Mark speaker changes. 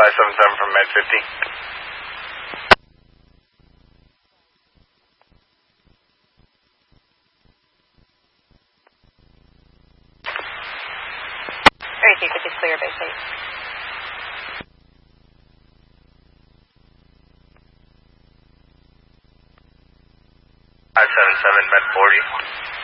Speaker 1: 577 from Med 50.
Speaker 2: Very good, just clear base 8.
Speaker 1: Med 40.